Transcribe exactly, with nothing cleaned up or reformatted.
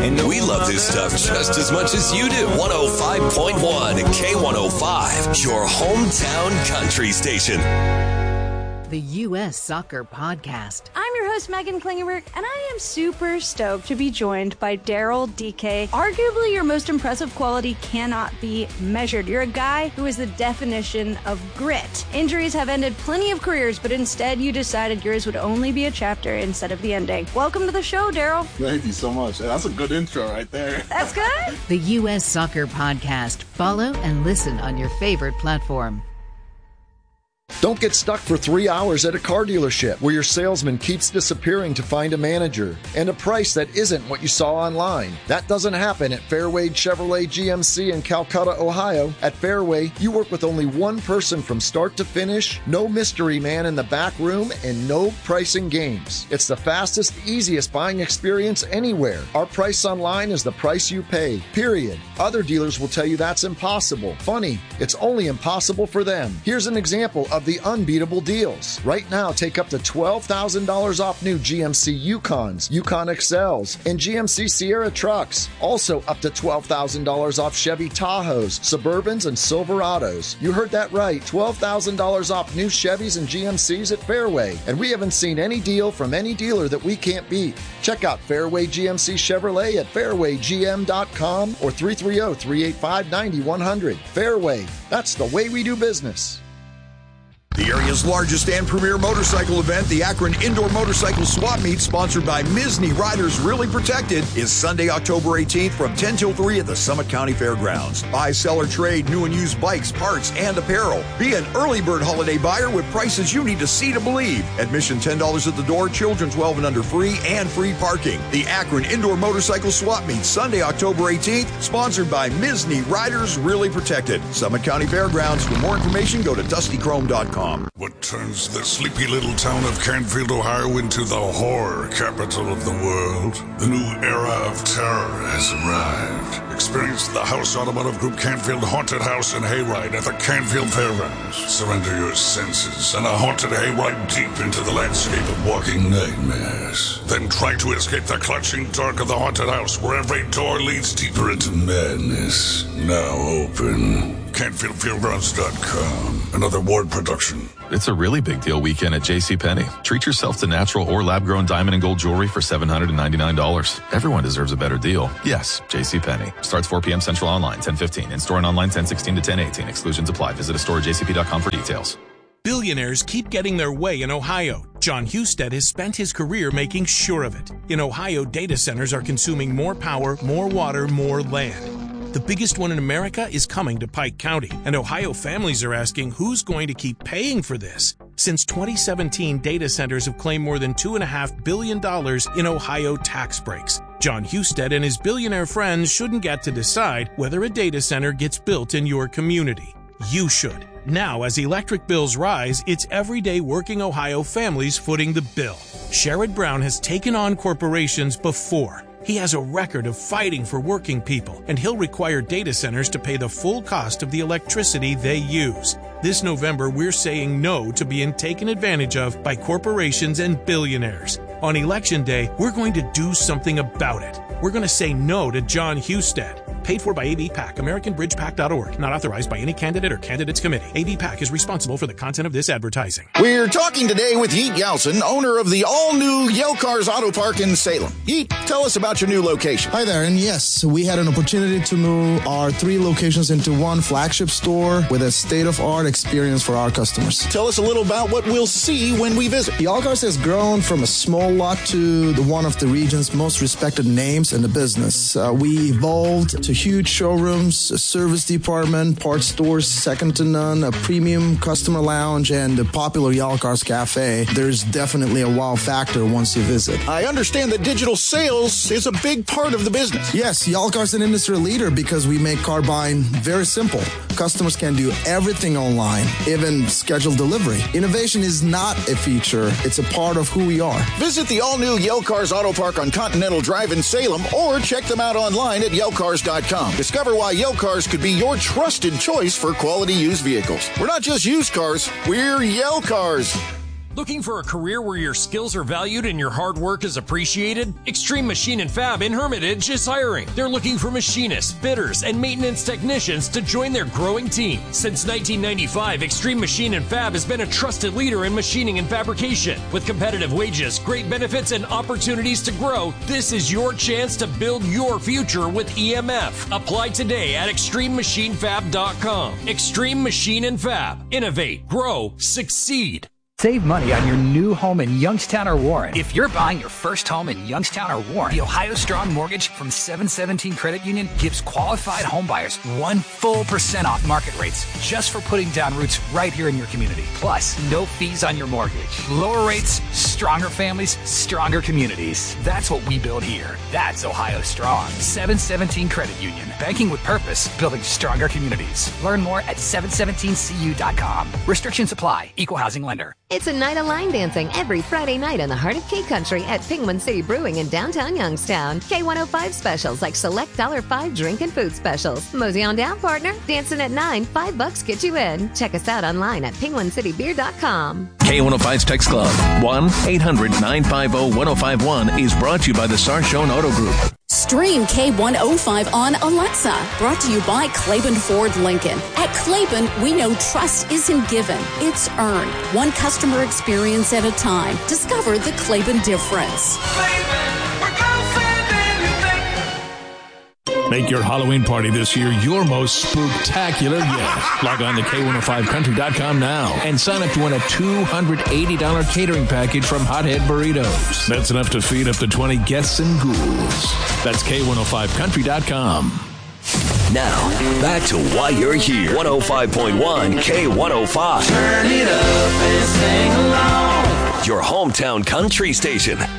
We love this stuff just as much as you do. one oh five point one K one oh five, your hometown country station. The U S Soccer Podcast. I'm your host, Megan Klingenberg, and I am super stoked to be joined by Daryl D K. Arguably, your most impressive quality cannot be measured. You're a guy who is the definition of grit. Injuries have ended plenty of careers, but instead you decided yours would only be a chapter instead of the ending. Welcome to the show, Daryl. Thank you so much. That's a good intro right there. That's good. The U S Soccer Podcast. Follow and listen on your favorite platform. Don't get stuck for three hours at a car dealership where your salesman keeps disappearing to find a manager and a price that isn't what you saw online. That doesn't happen at Fairway Chevrolet G M C in Calcutta, Ohio. At Fairway, you work with only one person from start to finish, no mystery man in the back room, and no pricing games. It's the fastest, easiest buying experience anywhere. Our price online is the price you pay, period. Other dealers will tell you that's impossible. Funny, it's only impossible for them. Here's an example of the unbeatable deals. Right now, take up to twelve thousand dollars off new G M C Yukons, Yukon X Ls, and G M C Sierra trucks. Also up to twelve thousand dollars off Chevy Tahoes, Suburbans, and Silverados. You heard that right, twelve thousand dollars off new Chevys and G M Cs at Fairway. And we haven't seen any deal from any dealer that we can't beat. Check out Fairway G M C Chevrolet at fairway g m dot com or three three zero, three eight five, nine one zero zero. Fairway, that's the way we do business. The area's largest and premier motorcycle event, the Akron Indoor Motorcycle Swap Meet, sponsored by Misney Riders Really Protected, is Sunday, October eighteenth from ten till three at the Summit County Fairgrounds. Buy, sell, or trade new and used bikes, parts, and apparel. Be an early bird holiday buyer with prices you need to see to believe. Admission ten dollars at the door, children twelve and under free, and free parking. The Akron Indoor Motorcycle Swap Meet, Sunday, October eighteenth, sponsored by Misney Riders Really Protected. Summit County Fairgrounds. For more information, go to dusty chrome dot com. What turns the sleepy little town of Canfield, Ohio into the horror capital of the world? The new era of terror has arrived. Experience the House Automotive Group Canfield Haunted House and Hayride at the Canfield Fairgrounds. Surrender your senses and a haunted hayride deep into the landscape of walking nightmares. Then try to escape the clutching dark of the haunted house, where every door leads deeper into madness. Now open. Canfield Fairgrounds dot com. Another Ward production. It's a really big deal weekend at JCPenney. Treat yourself to natural or lab-grown diamond and gold jewelry for seven hundred ninety-nine dollars. Everyone deserves a better deal. Yes, JCPenney. Starts four p.m. Central online, ten fifteen. In-store and online, ten sixteen to ten eighteen. Exclusions apply. Visit a store at j c p dot com for details. Billionaires keep getting their way in Ohio. John Husted has spent his career making sure of it. In Ohio, data centers are consuming more power, more water, more land. The biggest one in America is coming to Pike County, and Ohio families are asking who's going to keep paying for this. Since twenty seventeen, data centers have claimed more than two point five billion dollars in Ohio tax breaks. John Husted and his billionaire friends shouldn't get to decide whether a data center gets built in your community. You should. Now, as electric bills rise, it's everyday working Ohio families footing the bill. Sherrod Brown has taken on corporations before. He has a record of fighting for working people, and he'll require data centers to pay the full cost of the electricity they use. This November, we're saying no to being taken advantage of by corporations and billionaires. On Election Day, we're going to do something about it. We're going to say no to John Husted. Paid for by A B PAC, American Bridge Pac dot org. Not authorized by any candidate or candidates committee. A B PAC is responsible for the content of this advertising. We're talking today with Yeet Yelson, owner of the all-new Yale Cars Auto Park in Salem. Yeet, tell us about your new location. Hi there, and yes, we had an opportunity to move our three locations into one flagship store with a state-of-art experience for our customers. Tell us a little about what we'll see when we visit. Yale Cars has grown from a small lot to the one of the region's most respected names in the business. Uh, we evolved to huge showrooms, a service department, parts stores second to none, a premium customer lounge, and the popular Yale Cars Cafe. There's definitely a wow factor once you visit. I understand that digital sales is a big part of the business. Yes, Yale Cars is an industry leader because we make car buying very simple. Customers can do everything online, even schedule delivery. Innovation is not a feature, it's a part of who we are. Visit the all-new Yale Cars Auto Park on Continental Drive in Salem or check them out online at yale cars dot com. Discover why Yale Cars could be your trusted choice for quality used vehicles. We're not just used cars, we're Yale Cars. Looking for a career where your skills are valued and your hard work is appreciated? Extreme Machine and Fab in Hermitage is hiring. They're looking for machinists, fitters, and maintenance technicians to join their growing team. Since nineteen ninety-five, Extreme Machine and Fab has been a trusted leader in machining and fabrication. With competitive wages, great benefits, and opportunities to grow, this is your chance to build your future with E M F. Apply today at extreme machine fab dot com. Extreme Machine and Fab. Innovate, grow, succeed. Save money on your new home in Youngstown or Warren. If you're buying your first home in Youngstown or Warren, the Ohio Strong Mortgage from seven seventeen Credit Union gives qualified homebuyers one full percent off market rates just for putting down roots right here in your community. Plus, no fees on your mortgage. Lower rates, stronger families, stronger communities. That's what we build here. That's Ohio Strong. seven seventeen Credit Union. Banking with purpose, building stronger communities. Learn more at seven seventeen c u dot com. Restrictions apply. Equal housing lender. It's a night of line dancing every Friday night in the heart of K-Country at Penguin City Brewing in downtown Youngstown. K one oh five specials like select one dollar five drink and food specials. Mosey on down, partner. Dancing at nine, five bucks get you in. Check us out online at penguin city beer dot com. K one oh five's Text Club, one eight hundred nine five zero one zero five one, is brought to you by the Sarchone Auto Group. Stream K one oh five on Alexa. Brought to you by Claiborne Ford Lincoln. At Claiborne, we know trust isn't given, it's earned. One customer experience at a time. Discover the Claiborne difference. Make your Halloween party this year your most spooktacular yet. Log on to K one oh five country dot com now and sign up to win a two hundred eighty dollars catering package from Hothead Burritos. That's enough to feed up to twenty guests and ghouls. That's K one oh five country dot com. Now, back to why you're here. one oh five point one K one oh five. Turn it up and sing along. Your hometown country station.